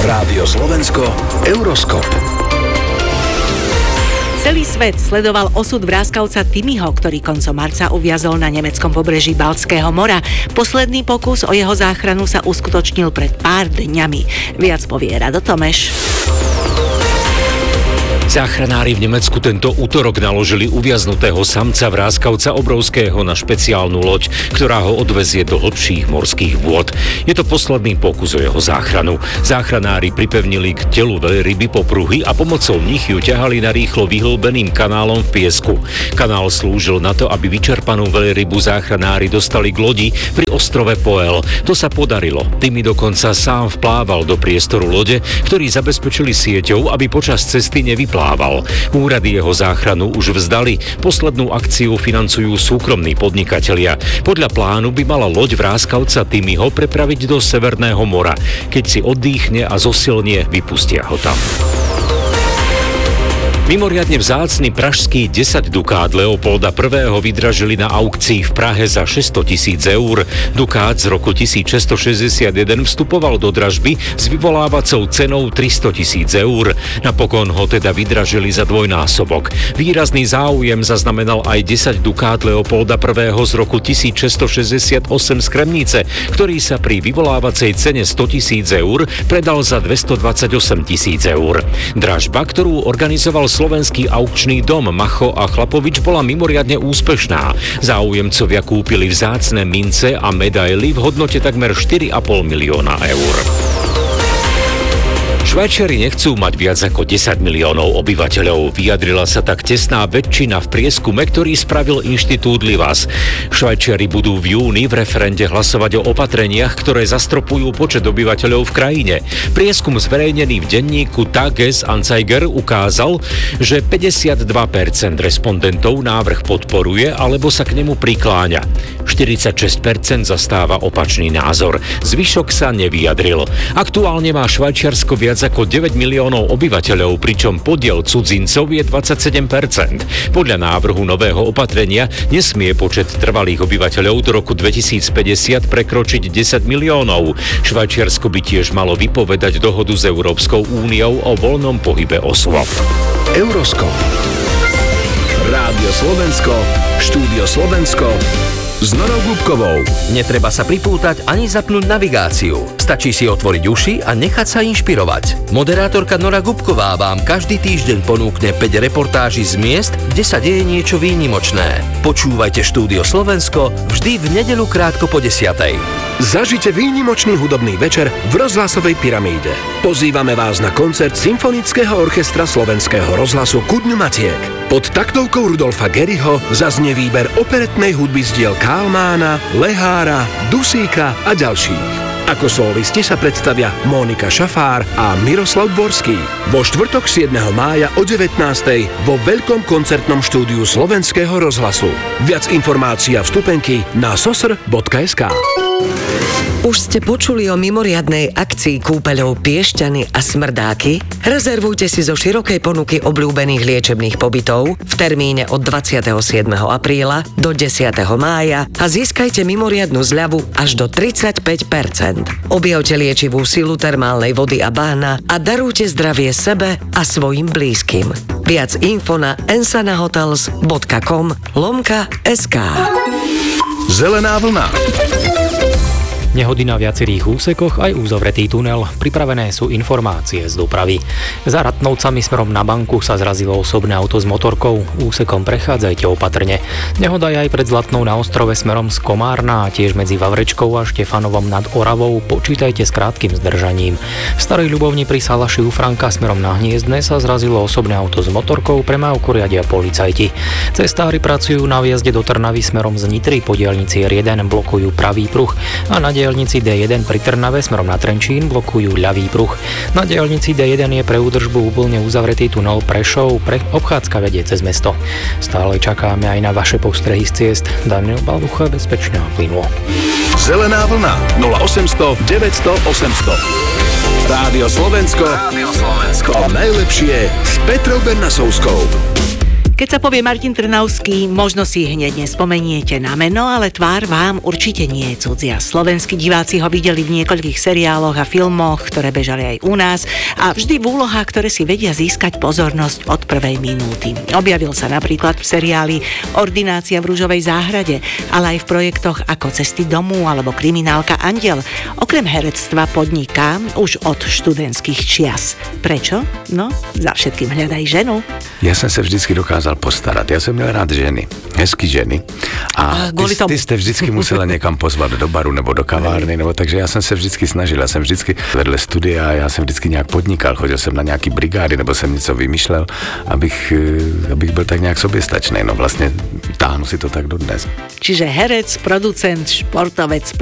Rádio Slovensko, Euroskop. Celý svet sledoval osud vráskavca Timmyho, ktorý koncom marca uviazol na nemeckom pobreží Baltského mora. Posledný pokus o jeho záchranu sa uskutočnil pred pár dňami. Viac povie Rado Tomeš. Záchranári v Nemecku tento utorok naložili uviaznutého samca vráskavca obrovského na špeciálnu loď, ktorá ho odvezie do hlbších morských vôd. Je to posledný pokus o jeho záchranu. Záchranári pripevnili k telu veľryby popruhy a pomocou nich ju ťahali na rýchlo vyhlbeným kanálom v piesku. Kanál slúžil na to, aby vyčerpanú veľrybu záchranári dostali k lodi pri ostrove Poel. To sa podarilo. Timmy dokonca sám vplával do priestoru lode, ktorý zabezpečili sieťou, aby počas cesty nevyplával. Úrady jeho záchranu už vzdali. Poslednú akciu financujú súkromní podnikatelia. Podľa plánu by mala loď vráskavca Timmyho prepraviť do Severného mora. Keď si oddychne a zosilnie, vypustia ho tam. Mimoriadne vzácny pražský 10 dukát Leopolda I. vydražili na aukcii v Prahe za 600 000 eur. Dukát z roku 1661 vstupoval do dražby s vyvolávacou cenou 300 000 eur. Napokon ho teda vydražili za dvojnásobok. Výrazný záujem zaznamenal aj 10 dukát Leopolda I. z roku 1668 z Kremnice, ktorý sa pri vyvolávacej cene 100 000 eur predal za 228 000 eur. Dražba, ktorú organizoval slovenský aukčný dom Macho a Chlapovič, bola mimoriadne úspešná. Záujemcovia kúpili vzácne mince a medaily v hodnote takmer 4,5 milióna eur. Švajčiari nechcú mať viac ako 10 miliónov obyvateľov. Vyjadrila sa tak tesná väčšina v prieskume, ktorý spravil inštitút Livas. Švajčiari budú v júni v referende hlasovať o opatreniach, ktoré zastropujú počet obyvateľov v krajine. Prieskum zverejnený v denníku Tages-Anzeiger ukázal, že 52% respondentov návrh podporuje alebo sa k nemu prikláňa. 46% zastáva opačný názor. Zvyšok sa nevyjadril. Aktuálne má Švajčiarsko viac ako 9 miliónov obyvateľov, pričom podiel cudzincov je 27%. Podľa návrhu nového opatrenia nesmie počet trvalých obyvateľov do roku 2050 prekročiť 10 miliónov. Švajčiarsko by tiež malo vypovedať dohodu s Európskou úniou o voľnom pohybe osôb. Euroskop. Rádio Slovensko, Štúdio Slovensko s Norou Gubkovou. Netreba sa pripútať ani zapnúť navigáciu. Stačí si otvoriť uši a nechať sa inšpirovať. Moderátorka Nora Gubková vám každý týždeň ponúkne 5 reportáží z miest, kde sa deje niečo výnimočné. Počúvajte Štúdio Slovensko vždy v nedeľu krátko po 10:00. Zažite výnimočný hudobný večer v rozhlasovej pyramíde. Pozývame vás na koncert Symfonického orchestra Slovenského rozhlasu Ku dňu Matiek. Pod taktovkou Rudolfa Geriho zaznie výber operetnej hudby z diel Kálmána, Lehára, Dusíka a ďalších. Ako solisti sa predstavia Mónika Šafár a Miroslav Dvorský. Vo štvrtok 7. mája o 19:00 vo veľkom koncertnom štúdiu Slovenského rozhlasu. Viac informácií a vstupenky na sosr.sk. Už ste počuli o mimoriadnej akcii kúpeľov Piešťany a Smrdáky? Rezervujte si zo širokej ponuky obľúbených liečebných pobytov v termíne od 27. apríla do 10. mája a získajte mimoriadnu zľavu až do 35%. Objavte liečivú silu termálnej vody a bahna a darujte zdravie sebe a svojim blízkym. Viac info na ensanahotels.com/sk. Zelená vlna. Nehody na viacerých úsekoch, aj uzavretý tunel. Pripravené sú informácie z dopravy. Za Ratnovcami smerom na Banku sa zrazilo osobné auto s motorkou. Úsekom prechádzajte opatrne. Nehoda je aj pred Zlatnou na Ostrove smerom z Komárna a tiež medzi Vavrečkou a Štefanovom nad Oravou. Počítajte s krátkym zdržaním. V Starej Ľubovni pri Salaši u Franka smerom na Hniezdne sa zrazilo osobné auto s motorkou, premávku riadia policajti. Cestári pracujú na vjazde do Trnavy smerom z Nitry, po diaľnici R1 blokujú pravý pruh a na diaľnici D1 pri Trnave smerom na Trenčín blokujú ľavý pruh. Na diaľnici D1 je pre údržbu úplne uzavretý tunel Prešov, obchádzka vedie cez mesto. Stále čakáme aj na vaše postrehy z ciest. Daniel Balducha, bezpečne a plynulo. Zelená vlna 0800 900 800. Rádio Slovensko. Rádio Slovensko. To najlepšie s Petrou Bernasovskou. Keď sa povie Martin Trnavský, možno si hneď nespomeniete na meno, ale tvár vám určite nie je cudzia. Slovenskí diváci ho videli v niekoľkých seriáloch a filmoch, ktoré bežali aj u nás a vždy v úlohách, ktoré si vedia získať pozornosť od prvej minúty. Objavil sa napríklad v seriáli Ordinácia v Ružovej záhrade, ale aj v projektoch ako Cesty domů alebo Kriminálka Andiel. Okrem herectva podniká už od študentských čias. Prečo? No, za všetkým hľadaj ženu. Já jsem se vždycky dokázal postarat. Já jsem měl rád ženy, hezký ženy. A ty jste vždycky musela někam pozvat do baru nebo do kavárny, nebo takže já jsem se vždycky snažil. Já jsem vždycky vedle studia, já jsem vždycky nějak podnikal, chodil jsem na nějaký brigády, nebo jsem něco vymýšlel, abych byl tak nějak soběstačný. No vlastně táhnu si to tak dodnes. Čiže herec, producent, športovec,